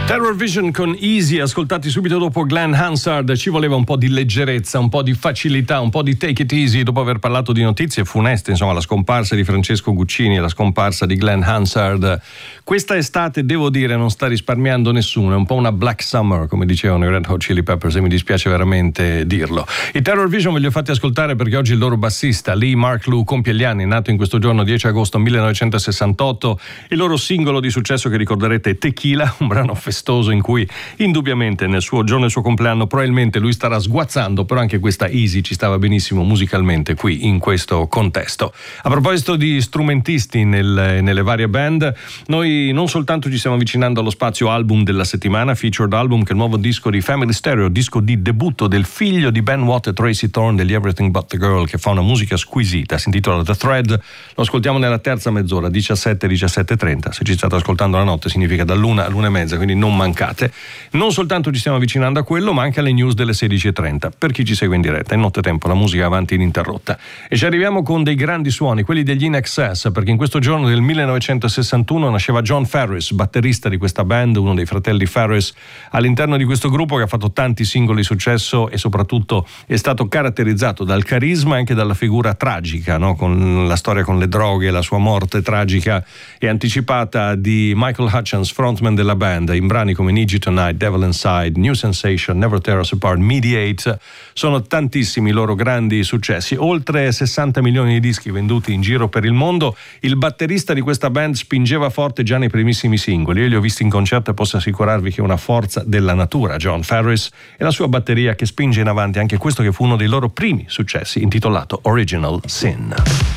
Terror Vision con Easy, ascoltati subito dopo Glenn Hansard. Ci voleva un po' di leggerezza, un po' di facilità, un po' di take it easy dopo aver parlato di notizie funeste, insomma la scomparsa di Francesco Guccini e la scomparsa di Glenn Hansard. Questa estate, devo dire, non sta risparmiando nessuno, è un po' una Black Summer, come dicevano i Red Hot Chili Peppers, e mi dispiace veramente dirlo. I Terror Vision ve li ho fatti ascoltare perché oggi il loro bassista Lee Mark Lu compie gli anni, nato in questo giorno 10 agosto 1968. Il loro singolo di successo che ricorderete è Tequila, un brano festoso in cui indubbiamente nel suo giorno del suo compleanno probabilmente lui starà sguazzando, però anche questa Easy ci stava benissimo musicalmente qui in questo contesto. A proposito di strumentisti nelle varie band, noi non soltanto ci stiamo avvicinando allo spazio album della settimana, featured album, che è il nuovo disco di Family Stereo, disco di debutto del figlio di Ben Watt e Tracy Thorn degli Everything But The Girl, che fa una musica squisita, si intitola The Thread. Lo ascoltiamo nella terza mezz'ora, 17:30. Se ci state ascoltando la notte significa dall'1 all'1:30, quindi non mancate. Non soltanto ci stiamo avvicinando a quello, ma anche alle news delle 16:30 per chi ci segue in diretta. In nottetempo la musica avanti ininterrotta e ci arriviamo con dei grandi suoni, quelli degli In Excess, perché in questo giorno del 1961 nasceva John Farris, batterista di questa band, uno dei fratelli Farris, all'interno di questo gruppo che ha fatto tanti singoli di successo e soprattutto è stato caratterizzato dal carisma e anche dalla figura tragica, no? Con la storia con le droghe, la sua morte tragica e anticipata di Michael Hutchence, frontman della band, in brani come Need You Tonight, Devil Inside, New Sensation, Never Tear Us Apart, Mediate. Sono tantissimi i loro grandi successi, oltre 60 milioni di dischi venduti in giro per il mondo. Il batterista di questa band spingeva forte già nei primissimi singoli. Io li ho visti in concerto e posso assicurarvi che è una forza della natura, John Farris, e la sua batteria che spinge in avanti anche questo che fu uno dei loro primi successi, intitolato Original Sin.